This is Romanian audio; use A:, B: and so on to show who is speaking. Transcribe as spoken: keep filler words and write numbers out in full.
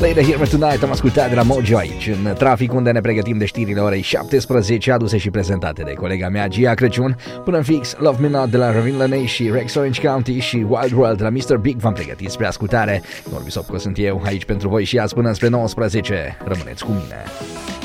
A: Later Here Tonight am ascultat de la Mojo aici, în trafic, unde ne pregătim de știrile orei șaptesprezece, aduse și prezentate de colega mea Gia Crăciun. Până în fix, Love Me Not de la Ravin Lanei și Rex Orange County și Wild World de la mister Big v-am pregătit spre ascultare. Norbi Sopco sunt eu, aici pentru voi și azi până spre nouăsprezece. Rămâneți cu mine.